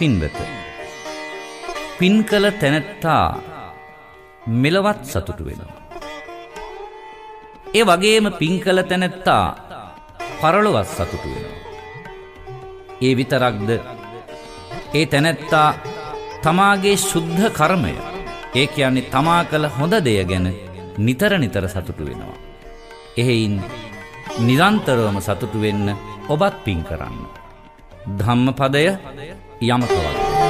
පින්වත, පින් කළ තැනැත්තා මෙලවත් සතුටු වෙනවා. ඒ වගේම පින් කළ තැනැත්තා පරලොවත් සතුටු වෙනවා. ඒ විතරක්ද, ඒ තැනැත්තා තමාගේ ශුද්ධ කර්මය, ඒ කියන්නේ තමා කළ හොඳ දෙය ගැන නිතර නිතර සතුටු වෙනවා. එහෙයින් නිරන්තරවම සතුටු වෙන්න ඔබත් පින් කරන්න. ධම්මපදය යමක වගේ.